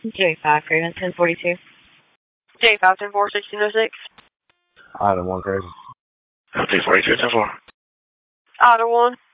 J5, Craven, 1042. J5, 10-4, 1606. Item 1, Craven. P42, 10-4. Auto 1.